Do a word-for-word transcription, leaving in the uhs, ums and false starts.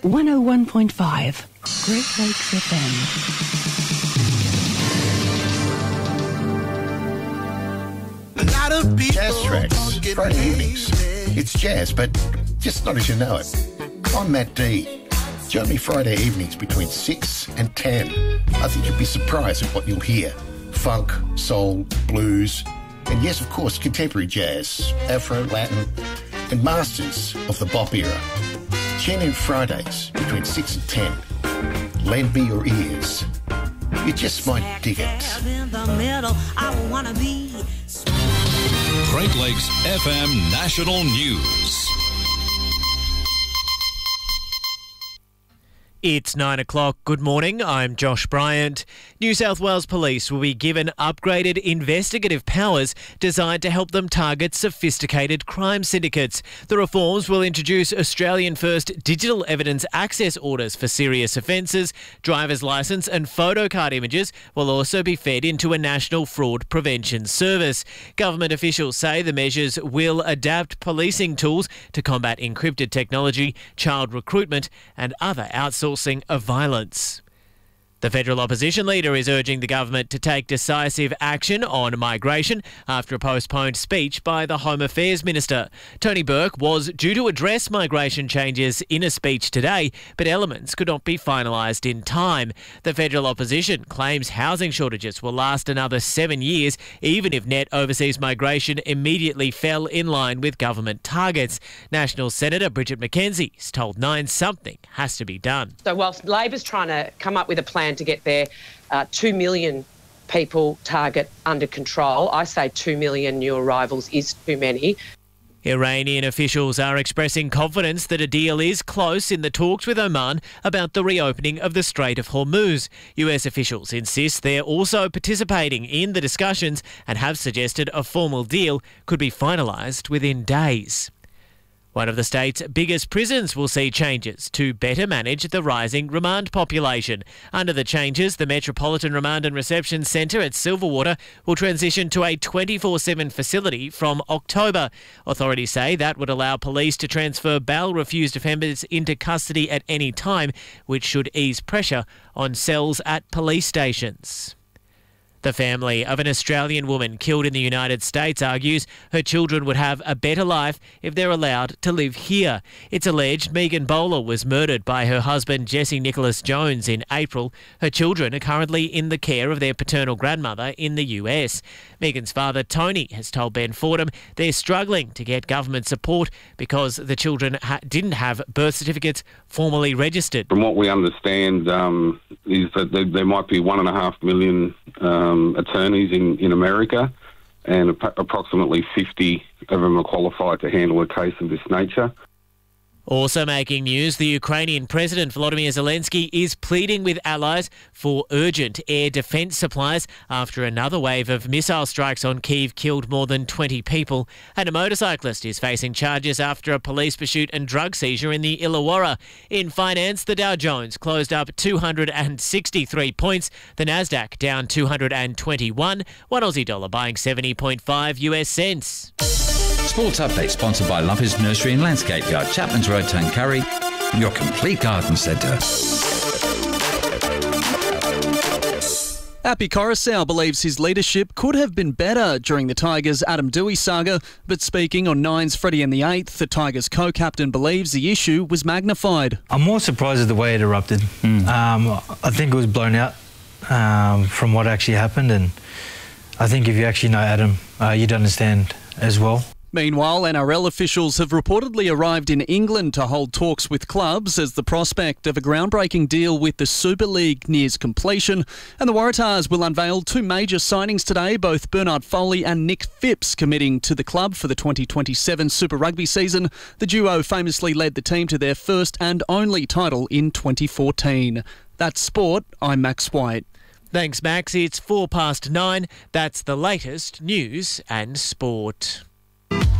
one oh one point five, Great Lakes F M. Jazz tracks, Friday evenings. It's jazz, but just not as you know it. I'm Matt D. Join me Friday evenings between six and ten. I think you'll be surprised at what you'll hear. Funk, soul, blues, and yes, of course, contemporary jazz, Afro, Latin, and masters of the bop era. Tune in Fridays between six and ten. Lend me your ears. You just might dig it. Great Lakes F M National News. It's nine o'clock. Good morning. I'm Josh Bryant. New South Wales Police will be given upgraded investigative powers designed to help them target sophisticated crime syndicates. The reforms will introduce Australian-first digital evidence access orders for serious offences. Driver's licence and photo card images will also be fed into a national fraud prevention service. Government officials say the measures will adapt policing tools to combat encrypted technology, child recruitment and other outsourcing of violence. The federal opposition leader is urging the government to take decisive action on migration after a postponed speech by the Home Affairs Minister. Tony Burke was due to address migration changes in a speech today, but elements could not be finalised in time. The federal opposition claims housing shortages will last another seven years, even if net overseas migration immediately fell in line with government targets. National Senator Bridget McKenzie has told Nine something has to be done. So whilst Labor's trying to come up with a plan to get their uh, two million people target under control, I say two million new arrivals is too many. Iranian officials are expressing confidence that a deal is close in the talks with Oman about the reopening of the Strait of Hormuz. U S officials insist they're also participating in the discussions and have suggested a formal deal could be finalised within days. One of the state's biggest prisons will see changes to better manage the rising remand population. Under the changes, the Metropolitan Remand and Reception Centre at Silverwater will transition to a twenty-four seven facility from October. Authorities say that would allow police to transfer bail-refused offenders into custody at any time, which should ease pressure on cells at police stations. The family of an Australian woman killed in the United States argues her children would have a better life if they're allowed to live here. It's alleged Megan Bowler was murdered by her husband Jesse Nicholas Jones in April. Her children are currently in the care of their paternal grandmother in the U S. Megan's father Tony has told Ben Fordham they're struggling to get government support because the children ha- didn't have birth certificates formally registered. From what we understand um, is that there, there might be one and a half million um, attorneys in, in America, and ap- approximately fifty of them are qualified to handle a case of this nature. Also making news, the Ukrainian President Volodymyr Zelensky is pleading with allies for urgent air defence supplies after another wave of missile strikes on Kyiv killed more than twenty people. And a motorcyclist is facing charges after a police pursuit and drug seizure in the Illawarra. In finance, the Dow Jones closed up two hundred sixty-three points, the Nasdaq down two hundred twenty-one, one Aussie dollar buying seventy point five U S cents. Sports Update sponsored by Lumpers Nursery and Landscape Yard, Chapman's Road, Tuncurry, your complete garden centre. Api Coruscant believes his leadership could have been better during the Tigers' Adam Doueihi saga, but speaking on Nine's Freddie and the Eighth, the Tigers co-captain believes the issue was magnified. I'm more surprised at the way it erupted. Mm. Um, I think it was blown out um, from what actually happened, and I think if you actually know Adam, uh, you'd understand as well. Meanwhile, N R L officials have reportedly arrived in England to hold talks with clubs as the prospect of a groundbreaking deal with the Super League nears completion. And the Waratahs will unveil two major signings today, both Bernard Foley and Nick Phipps committing to the club for the twenty twenty-seven Super Rugby season. The duo famously led the team to their first and only title in twenty fourteen. That's sport. I'm Max White. Thanks, Max. It's four past nine. That's the latest news and sport.